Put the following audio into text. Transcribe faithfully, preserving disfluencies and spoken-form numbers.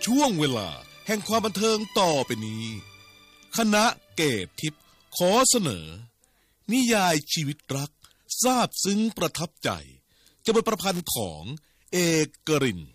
ช่วงเวลาแห่งความบันเทิงต่อไปนี้คณะเกตทิพย์ขอเสนอนิยายชีวิตรักซาบซึ้งประทับใจจะเป็นประพันธ์ของเอกกรินทร์